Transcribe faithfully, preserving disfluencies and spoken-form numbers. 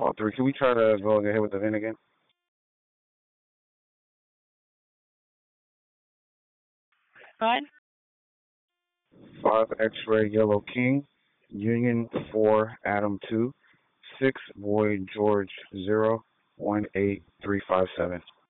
All three. Can we try to go ahead with the V I N again? Go ahead. Five X-ray Yellow King, Union four Adam two, six Void George zero, one eight three five seven.